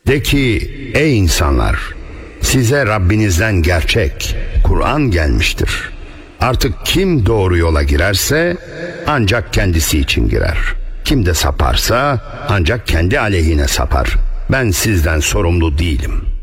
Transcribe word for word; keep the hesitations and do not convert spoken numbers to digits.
De ki ey insanlar, size Rabbinizden gerçek Kur'an gelmiştir. Artık kim doğru yola girerse ancak kendisi için girer. Kim de saparsa ancak kendi aleyhine sapar. Ben sizden sorumlu değilim.